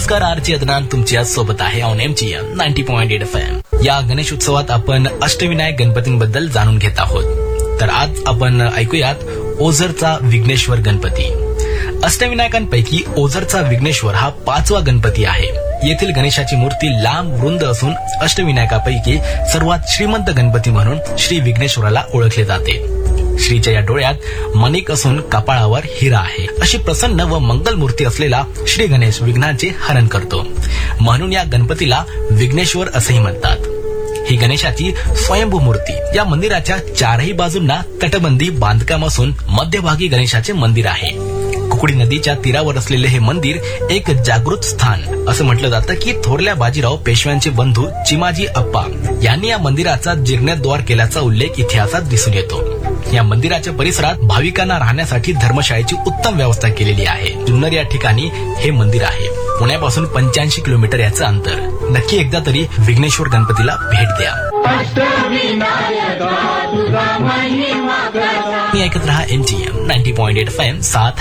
नमस्कार, आरची अदनान तुमच्या सोबत आहे ऑन MGM 90.8 FM. या गणेश उत्सवात आपण अष्टविनायक गणपतींबद्दल जाणून घेत आहोत. तर आज आपण ऐकूयात ओझरचा विघ्नेश्वर गणपती. अष्टविनायकांपैकी ओझरचा विघ्नेश्वर हा 5वा गणपती आहे. येथील गणेशाची मूर्ती लांब रुंद असून अष्टविनायकापैकी सर्वात श्रीमंत गणपती म्हणून श्री विघ्नेश्वराला ओळखले जाते. श्रीच्या या डोळ्यात मणिक असून कपाळावर हिरा आहे. अशी प्रसन्न व मंगल मूर्ती असलेला श्री गणेश विघ्नांचे हरण करतो, म्हणून या गणपतीला विघ्नेश्वर असेही म्हणतात. ही गणेशाची स्वयंभू मूर्ती. या मंदिराच्या चारही बाजूंना तटबंदी बांधकाम असून मध्यभागी गणेशाचे मंदिर आहे. कुकडी नदीच्या तीरावर असलेले हे मंदिर एक जागृत स्थान. असं म्हटलं जातं की थोरल्या बाजीराव पेशव्यांचे बंधू चिमाजी अप्पा यांनी या मंदिराचा जीर्णोद्धार केल्याचा उल्लेख इतिहासात दिसून येतो. या मंदिराच्या परिसरात भाविकांना राहण्यासाठी धर्मशाळेची उत्तम व्यवस्था केलेली आहे. जुन्नर या ठिकाणी हे मंदिर आहे. पुण्यापासून 85 किलोमीटर याचं अंतर. नक्की एकदा तरी विघ्नेश्वर गणपतीला भेट द्या. मी ऐकत रहा MGM 90.8 FM. साथ